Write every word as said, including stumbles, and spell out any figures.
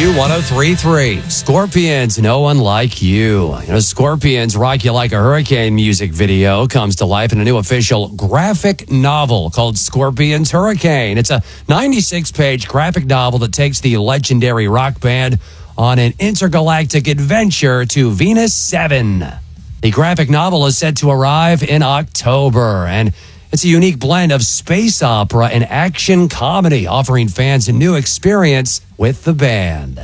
Q one oh three point three. Scorpions, No One Like You. You know, Scorpions Rock You Like a Hurricane music video comes to life in a new official graphic novel called Scorpions Hurricane. It's a ninety-six page graphic novel that takes the legendary rock band on an intergalactic adventure to Venus seven. The graphic novel is set to arrive in October, and it's a unique blend of space opera and action comedy, offering fans a new experience with the band.